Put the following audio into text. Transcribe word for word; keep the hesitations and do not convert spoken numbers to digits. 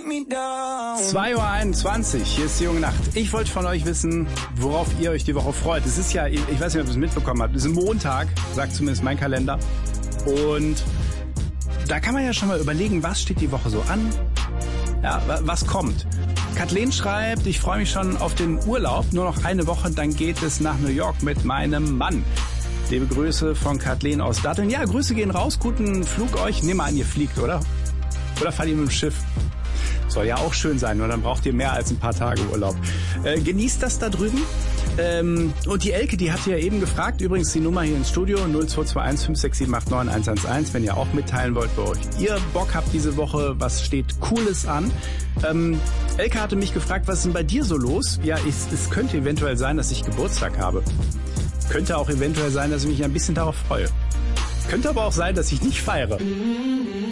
zwei Uhr einundzwanzig, hier ist die junge Nacht. Ich wollte von euch wissen, worauf ihr euch die Woche freut. Es ist ja, ich weiß nicht, ob ihr es mitbekommen habt, es ist ein Montag, sagt zumindest mein Kalender. Und da kann man ja schon mal überlegen, was steht die Woche so an? Ja, was kommt? Kathleen schreibt, ich freue mich schon auf den Urlaub. Nur noch eine Woche, dann geht es nach New York mit meinem Mann. Liebe Grüße von Kathleen aus Datteln. Ja, Grüße gehen raus, guten Flug euch. Nehmt mal an, ihr fliegt, oder? Oder fahrt ihr mit dem Schiff? Soll ja auch schön sein, nur dann braucht ihr mehr als ein paar Tage Urlaub. Äh, genießt das da drüben. Ähm, und die Elke, die hatte ja eben gefragt, übrigens die Nummer hier ins Studio null zwei zwei eins fünf sechs sieben acht neun eins eins eins, wenn ihr auch mitteilen wollt bei euch. Ihr Bock habt diese Woche, was steht Cooles an? Ähm, Elke hatte mich gefragt, was ist denn bei dir so los? Ja, es, es könnte eventuell sein, dass ich Geburtstag habe. Könnte auch eventuell sein, dass ich mich ein bisschen darauf freue. Könnte aber auch sein, dass ich nicht feiere.